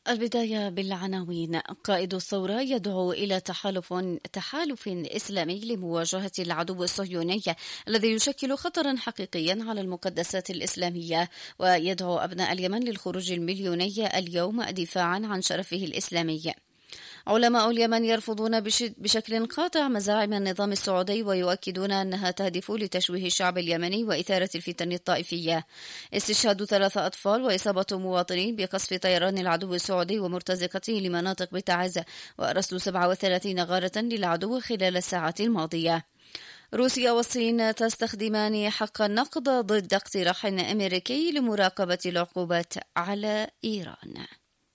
البداية بالعناوين. قائد الثورة يدعو إلى تحالف إسلامي لمواجهة العدو الصهيوني الذي يشكل خطرا حقيقيا على المقدسات الإسلامية، ويدعو أبناء اليمن للخروج المليوني اليوم دفاعا عن شرفه الإسلامي. علماء اليمن يرفضون بشكل قاطع مزاعم النظام السعودي ويؤكدون أنها تهدف لتشويه الشعب اليمني وإثارة الفتن الطائفية. استشهاد 3 أطفال وإصابة مواطنين بقصف طيران العدو السعودي ومرتزقته لمناطق بتعز، وأرسل 37 غارة للعدو خلال الساعات الماضية. روسيا والصين تستخدمان حق النقد ضد اقتراح أمريكي لمراقبة العقوبات على إيران.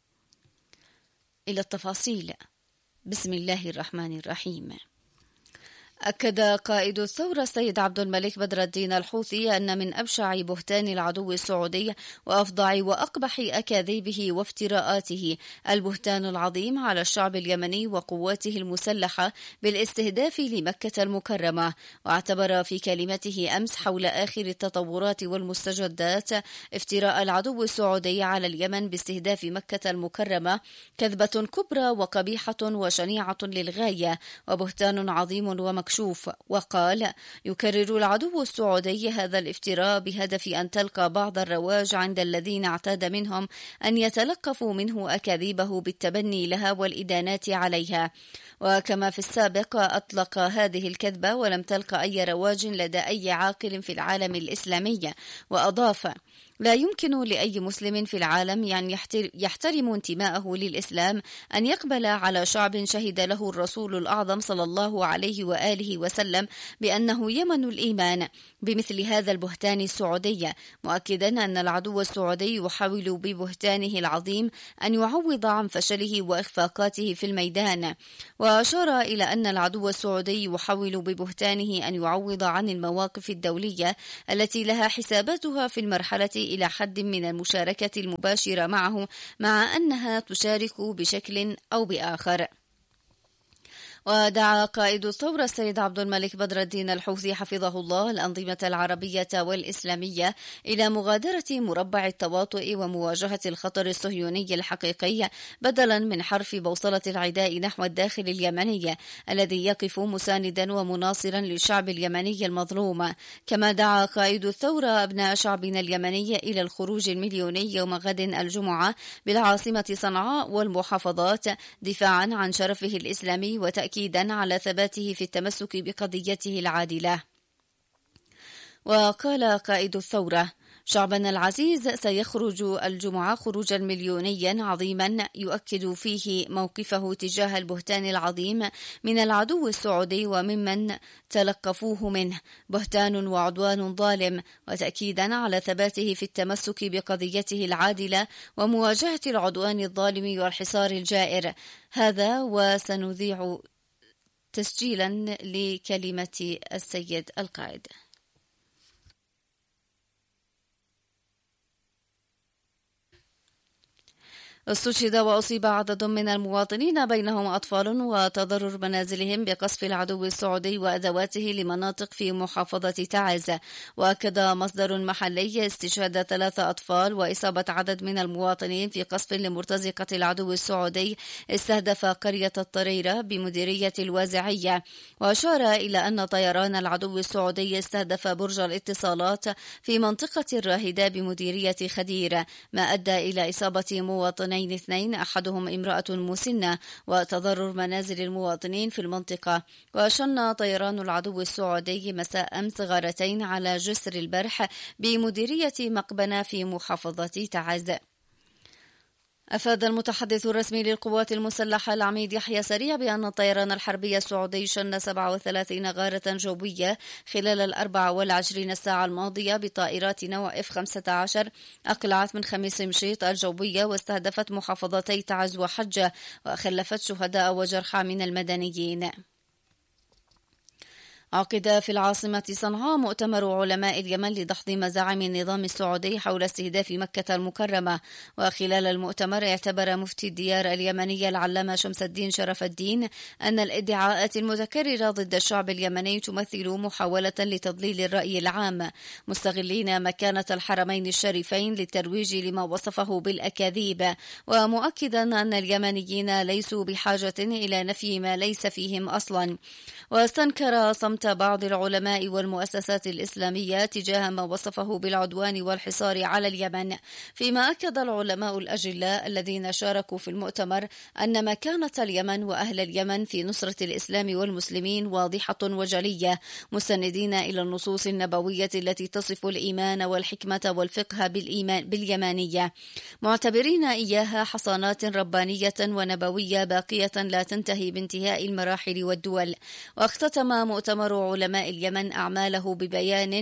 إلى التفاصيل. بسم الله الرحمن الرحيم. أكد قائد الثورة السيد عبد الملك بدر الدين الحوثي أن من أبشع بهتان العدو السعودي وأفظع وأقبح أكاذيبه وافتراءاته البهتان العظيم على الشعب اليمني وقواته المسلحة بالاستهداف لمكة المكرمة. واعتبر في كلمته أمس حول آخر التطورات والمستجدات افتراء العدو السعودي على اليمن باستهداف مكة المكرمة كذبة كبرى وقبيحة وشنيعة للغاية وبهتان عظيم ومكشوف. وقال: يكرر العدو السعودي هذا الافتراء بهدف أن تلقى بعض الرواج عند الذين اعتاد منهم أن يتلقفوا منه أكاذيبه بالتبني لها والإدانات عليها. وكما في السابق أطلق هذه الكذبة ولم تلقى أي رواج لدى أي عاقل في العالم الإسلامي. وأضاف: لا يمكن لأي مسلم في العالم يحترم انتماءه للإسلام أن يقبل على شعب شهد له الرسول الأعظم صلى الله عليه وآله وسلم بأنه يمن الإيمان بمثل هذا البهتان السعودي، مؤكدا أن العدو السعودي يحاول ببهتانه العظيم أن يعوض عن فشله وإخفاقاته في الميدان. وأشار إلى أن العدو السعودي يحاول ببهتانه أن يعوض عن المواقف الدولية التي لها حساباتها في المرحلة إلى حد من المشاركة المباشرة معه، مع أنها تشارك بشكل أو بآخر. ودعا قائد الثورة السيد عبد الملك بدر الدين الحوثي حفظه الله الأنظمة العربية والإسلامية إلى مغادرة مربع التواطؤ ومواجهة الخطر الصهيوني الحقيقي بدلا من حرف بوصلة العداء نحو الداخل اليمني الذي يقف مساندا ومناصرا للشعب اليمني المظلوم. كما دعا قائد الثورة أبناء شعبنا اليمني إلى الخروج المليوني يوم غد الجمعة بالعاصمة صنعاء والمحافظات دفاعا عن شرفه الإسلامي وتأكيدا على ثباته في التمسك بقضيته العادلة. وقال قائد الثورة: شعبنا العزيز سيخرج الجمعة خروجا مليونيا عظيما يؤكد فيه موقفه تجاه البهتان العظيم من العدو السعودي وممن تلقفوه منه، بهتان وعدوان ظالم، وتأكيدا على ثباته في التمسك بقضيته العادلة ومواجهة العدوان الظالم والحصار الجائر. هذا وسنذيع تسجيلا لكلمة السيد القائد. استشهد وأصيب عدد من المواطنين بينهم أطفال وتضرر منازلهم بقصف العدو السعودي وأدواته لمناطق في محافظة تعز. وأكد مصدر محلي استشهاد 3 أطفال وإصابة عدد من المواطنين في قصف لمرتزقة العدو السعودي استهدف قرية الطريرة بمديرية الوازعية. وأشار إلى أن طيران العدو السعودي استهدف برج الاتصالات في منطقة الراهدة بمديرية خدير، ما أدى إلى إصابة مواطنين 2، أحدهم امرأة مسنة، وتضرر منازل المواطنين في المنطقة. وشن طيران العدو السعودي مساء أمس غارتين على جسر البرح بمديرية مقبنة في محافظة تعز. أفاد المتحدث الرسمي للقوات المسلحة العميد يحيى سريع بأن الطيران الحربي السعودي شن 37 غارة جوية خلال 24 ساعة الماضية بطائرات نوع F-15 أقلعت من خميس مشيط الجوية واستهدفت محافظتي تعز وحجة وخلفت شهداء وجرحى من المدنيين. عقد في العاصمة صنعاء مؤتمر علماء اليمن لدحض مزاعم النظام السعودي حول استهداف مكة المكرمة. وخلال المؤتمر اعتبر مفتي الديار اليمنية العلامة شمس الدين شرف الدين أن الادعاءات المتكررة ضد الشعب اليمني تمثل محاولة لتضليل الرأي العام، مستغلين مكانة الحرمين الشريفين للترويج لما وصفه بالأكاذيب، ومؤكدا أن اليمنيين ليسوا بحاجة إلى نفي ما ليس فيهم أصلا. واستنكر صمت بعض العلماء والمؤسسات الإسلامية تجاه ما وصفه بالعدوان والحصار على اليمن، فيما أكد العلماء الأجلاء الذين شاركوا في المؤتمر أن مكانة اليمن وأهل اليمن في نصرة الإسلام والمسلمين واضحة وجلية، مستندين إلى النصوص النبوية التي تصف الإيمان والحكمة والفقه باليمانية، معتبرين إياها حصانات ربانية ونبوية باقية لا تنتهي بانتهاء المراحل والدول. واختتم مؤتمر علماء اليمن أعماله ببيان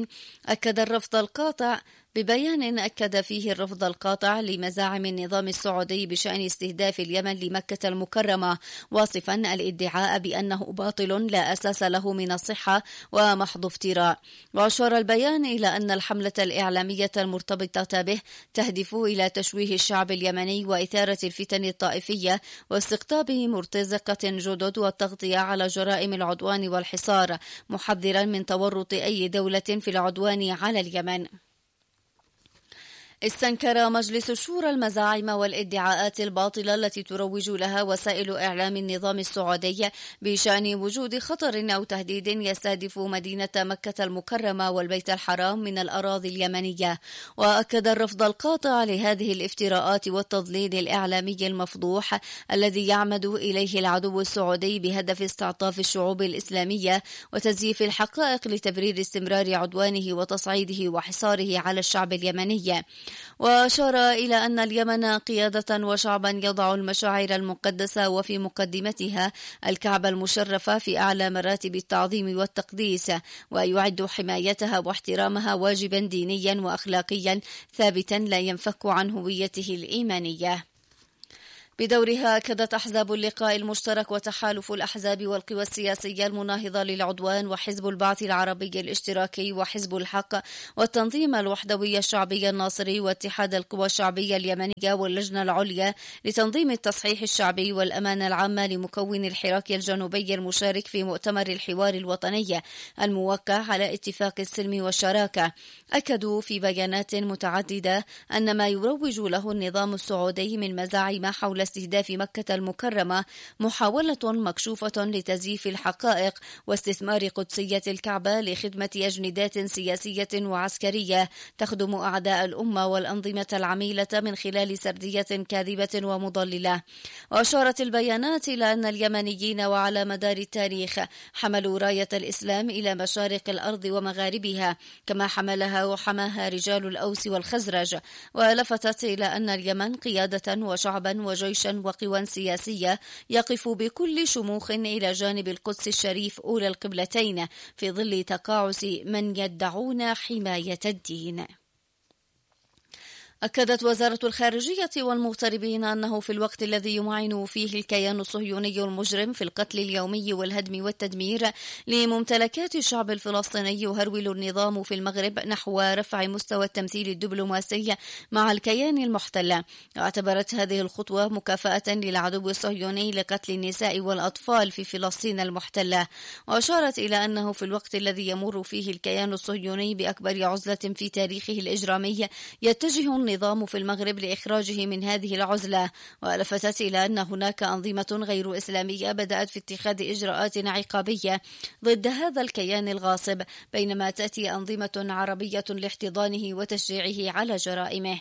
أكد فيه الرفض القاطع لمزاعم النظام السعودي بشأن استهداف اليمن لمكة المكرمة، واصفا الادعاء بأنه باطل لا أساس له من الصحة ومحض افتراء. وأشار البيان إلى أن الحملة الإعلامية المرتبطة به تهدف إلى تشويه الشعب اليمني وإثارة الفتن الطائفية واستقطاب مرتزقة جدد والتغطية على جرائم العدوان والحصار، محذرا من تورط أي دولة في العدوان على اليمن. استنكر مجلس الشورى المزاعم والادعاءات الباطلة التي تروج لها وسائل إعلام النظام السعودي بشأن وجود خطر أو تهديد يستهدف مدينة مكة المكرمة والبيت الحرام من الأراضي اليمنية، وأكد الرفض القاطع لهذه الافتراءات والتضليل الإعلامي المفضوح الذي يعمد إليه العدو السعودي بهدف استعطاف الشعوب الإسلامية وتزييف الحقائق لتبرير استمرار عدوانه وتصعيده وحصاره على الشعب اليمني. وأشار إلى أن اليمن قيادة وشعبا يضع المشاعر المقدسة وفي مقدمتها الكعبة المشرفة في أعلى مراتب التعظيم والتقديس، ويعد حمايتها واحترامها واجبا دينيا وأخلاقيا ثابتا لا ينفك عن هويته الإيمانية. بدورها أكدت أحزاب اللقاء المشترك وتحالف الأحزاب والقوى السياسية المناهضة للعدوان وحزب البعث العربي الاشتراكي وحزب الحق والتنظيم الوحدوي الشعبي الناصري واتحاد القوى الشعبية اليمنية واللجنة العليا لتنظيم التصحيح الشعبي والأمانة العامة لمكون الحراك الجنوبي المشارك في مؤتمر الحوار الوطني الموقع على اتفاق السلم والشراكة، أكدوا في بيانات متعددة أن ما يروج له النظام السعودي من مزاعم حول استهداف مكة المكرمة محاولة مكشوفة لتزييف الحقائق واستثمار قدسية الكعبة لخدمة أجندات سياسية وعسكرية تخدم أعداء الأمة والأنظمة العميلة من خلال سردية كاذبة ومضللة. وأشارت البيانات إلى أن اليمنيين وعلى مدار التاريخ حملوا راية الإسلام إلى مشارق الأرض ومغاربها كما حملها وحماها رجال الأوس والخزرج، ولفتت إلى أن اليمن قيادة وشعبا وجيشا وقوى سياسية يقف بكل شموخ إلى جانب القدس الشريف أولى القبلتين في ظل تقاعس من يدعون حماية الدين. أكدت وزارة الخارجية والمغتربين أنه في الوقت الذي يمعن فيه الكيان الصهيوني المجرم في القتل اليومي والهدم والتدمير لممتلكات الشعب الفلسطيني يهرول النظام في المغرب نحو رفع مستوى التمثيل الدبلوماسي مع الكيان المحتل. واعتبرت هذه الخطوة مكافأة للعدو الصهيوني لقتل النساء والأطفال في فلسطين المحتلة، وأشارت إلى أنه في الوقت الذي يمر فيه الكيان الصهيوني بأكبر عزلة في تاريخه الإجرامي يتجه النظام في المغرب لإخراجه من هذه العزلة. ولفتت إلى أن هناك أنظمة غير إسلامية بدأت في اتخاذ إجراءات عقابية ضد هذا الكيان الغاصب، بينما تأتي أنظمة عربية لاحتضانه وتشجيعه على جرائمه.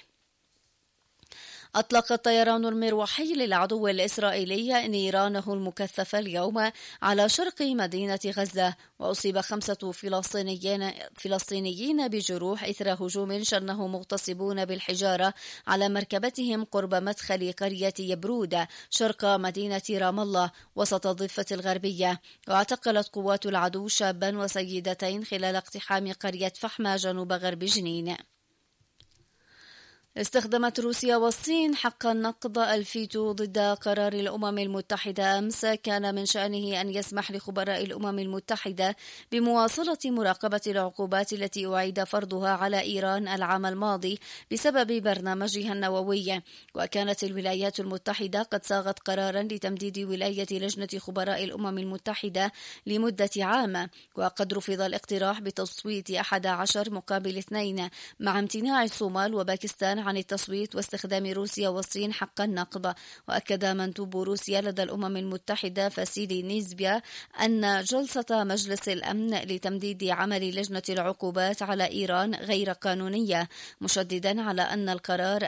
أطلق الطيران المروحي للعدو الإسرائيلي نيرانه المكثفة اليوم على شرق مدينة غزة، وأصيب 5 فلسطينيين بجروح إثر هجوم شنه مغتصبون بالحجارة على مركبتهم قرب مدخل قرية يبرود شرق مدينة رام الله وسط الضفة الغربية. واعتقلت قوات العدو شابا وسيدتين خلال اقتحام قرية فحمة جنوب غرب جنين. استخدمت روسيا والصين حق النقض الفيتو ضد قرار الأمم المتحدة أمس. كان من شأنه أن يسمح لخبراء الأمم المتحدة بمواصلة مراقبة العقوبات التي أعيد فرضها على إيران العام الماضي بسبب برنامجها النووي. وكانت الولايات المتحدة قد صاغت قرارا لتمديد ولاية لجنة خبراء الأمم المتحدة لمدة عام، وقد رفض الاقتراح بتصويت 11 مقابل 2 مع امتناع الصومال وباكستان عن التصويت واستخدام روسيا والصين حق النقض. وأكد مندوب روسيا لدى الأمم المتحدة فاسيلي نيزبيا أن جلسة مجلس الأمن لتمديد عمل لجنة العقوبات على إيران غير قانونية، مشددا على أن القرار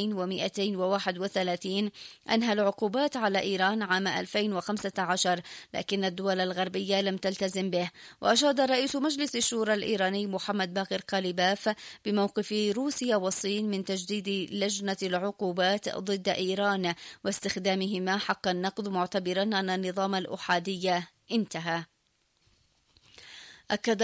2231 أنهى العقوبات على إيران عام 2015، لكن الدول الغربية لم تلتزم به. وأشاد رئيس مجلس الشورى الإيراني محمد باقر قاليباف بموقف روسيا والصين من تجديد لجنة العقوبات ضد إيران واستخدامهما حق النقد، معتبرا أن النظام الأحادي انتهى. أكد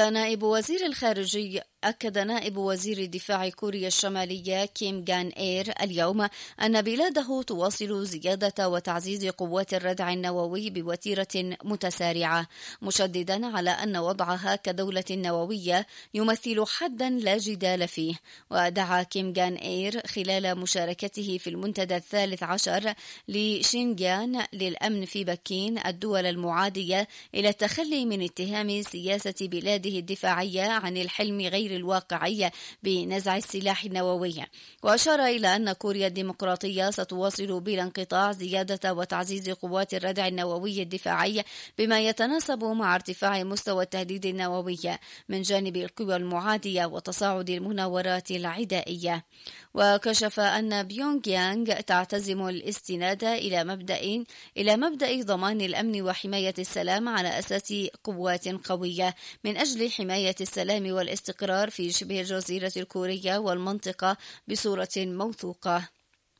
نائب وزير الدفاع كوريا الشمالية كيم جان إير اليوم أن بلاده تواصل زيادة وتعزيز قوات الردع النووي بوتيرة متسارعة، مشددا على أن وضعها كدولة نووية يمثل حدا لا جدال فيه. ودعا كيم جان إير خلال مشاركته في المنتدى 13 لشينجيان للأمن في بكين الدول المعادية إلى التخلي من اتهام سياسة بلاده الدفاعية عن الحلم غير الواقعي بنزع السلاح النووي. وأشار إلى أن كوريا الديمقراطية ستواصل بلا انقطاع زيادة وتعزيز قوات الردع النووي الدفاعي بما يتناسب مع ارتفاع مستوى التهديد النووي من جانب القوى المعادية وتصاعد المناورات العدائية. وكشف أن بيونغ يانغ تعتزم الاستناد إلى مبدأ ضمان الأمن وحماية السلام على أساس قوات قوية من أجل حماية السلام والاستقرار في شبه الجزيرة الكورية والمنطقة بصورة موثوقة.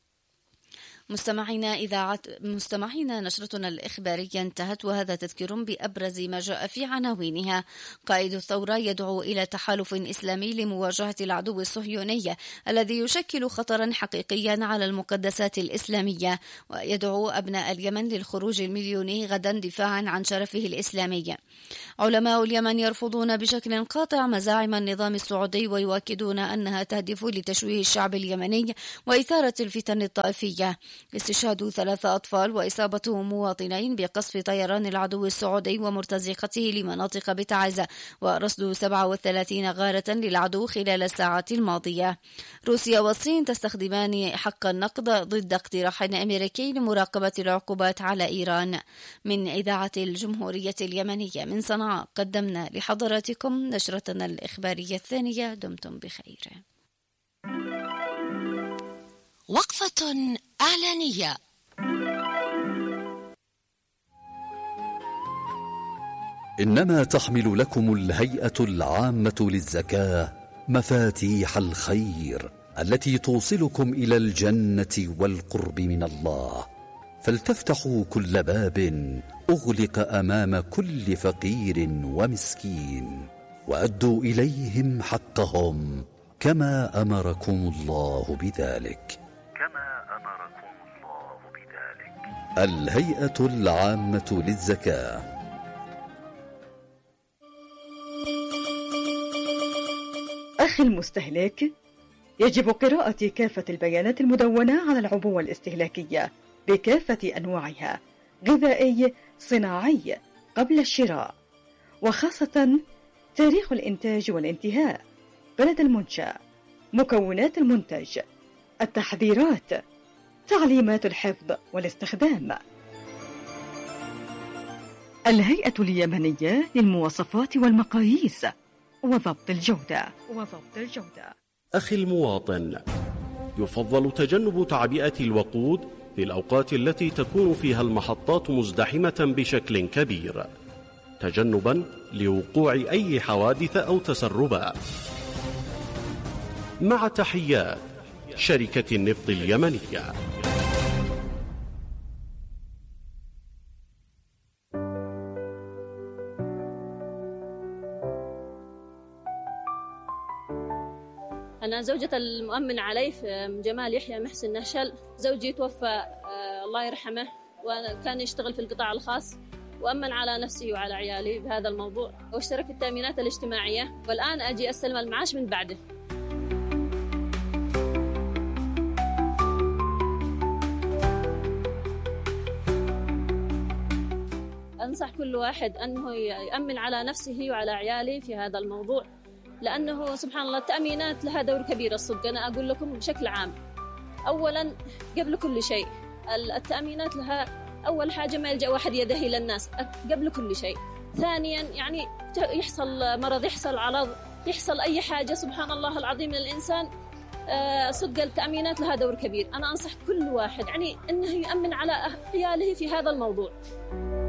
مستمعينا نشرتنا الإخبارية انتهت، وهذا تذكير بأبرز ما جاء في عناوينها. قائد الثورة يدعو إلى تحالف إسلامي لمواجهة العدو الصهيوني الذي يشكل خطرا حقيقيا على المقدسات الإسلامية، ويدعو أبناء اليمن للخروج المليوني غدا دفاعا عن شرفه الإسلامي. علماء اليمن يرفضون بشكل قاطع مزاعم النظام السعودي ويؤكدون أنها تهدف لتشويه الشعب اليمني وإثارة الفتن الطائفية. استشهاد 3 أطفال وإصابة مواطنين بقصف طيران العدو السعودي ومرتزقته لمناطق بتعز، ورصد 37 غارة للعدو خلال الساعات الماضية. روسيا والصين تستخدمان حق النقد ضد اقتراح أمريكي لمراقبة العقوبات على إيران. من إذاعة الجمهورية اليمنية من صنعاء قدمنا لحضراتكم نشرتنا الإخبارية الثانية. دمتم بخير. وقفة إعلانية. إنما تحمل لكم الهيئة العامة للزكاة مفاتيح الخير التي توصلكم إلى الجنة والقرب من الله، فلتفتحوا كل باب أغلق أمام كل فقير ومسكين، وأدوا إليهم حقهم كما أمركم الله بذلك. الهيئة العامة للزكاة. أخي المستهلك، يجب قراءة كافة البيانات المدونة على العبوة الاستهلاكية بكافة أنواعها، غذائي صناعي، قبل الشراء، وخاصة تاريخ الإنتاج والانتهاء، بلد المنشأ، مكونات المنتج، التحذيرات، تعليمات الحفظ والاستخدام. الهيئة اليمنية للمواصفات والمقاييس وضبط الجودة. أخي المواطن، يفضل تجنب تعبئة الوقود في الأوقات التي تكون فيها المحطات مزدحمة بشكل كبير، تجنبا لوقوع أي حوادث أو تسربات. مع تحيات شركة النفط اليمنية. أنا أنا زوجة المؤمن علي جمال يحيى محسن نهشل. زوجي توفى الله يرحمه، وكان يشتغل في القطاع الخاص، وأمن على نفسي وعلى عيالي بهذا الموضوع، واشترك في التأمينات الاجتماعية، والآن أجي أستلم المعاش من بعده. أنصح كل واحد أنه يأمن على نفسه وعلى عيالي في هذا الموضوع، لأنه سبحان الله التأمينات لها دور كبير. الصدق أنا أقول لكم بشكل عام، أولا قبل كل شيء التأمينات لها أول حاجة ما يلجأ واحد يده إلى الناس قبل كل شيء. ثانيا يعني يحصل مرض، يحصل عرض، يحصل أي حاجة سبحان الله العظيم للإنسان، صدق التأمينات لها دور كبير. أنا أنصح كل واحد يعني أنه يأمن على عياله في هذا الموضوع.